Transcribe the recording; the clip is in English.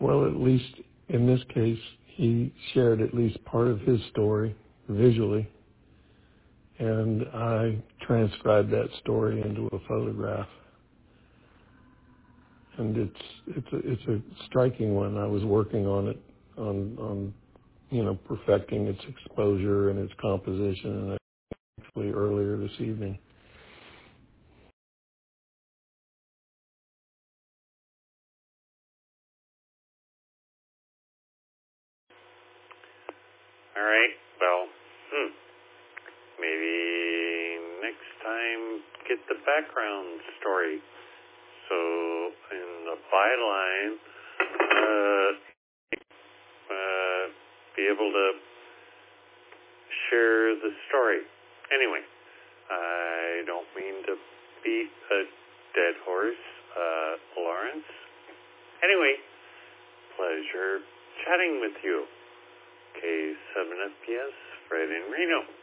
Well, at least in this case, he shared at least part of his story visually, and I transcribed that story into a photograph. And it's a striking one. I was working on it, on perfecting its exposure and its composition, and actually earlier this evening. All right. Well, maybe next time get the background story. So in the byline, be able to share the story. Anyway, I don't mean to beat a dead horse, Lawrence. Anyway, pleasure chatting with you. K7FPS, Fred in Reno.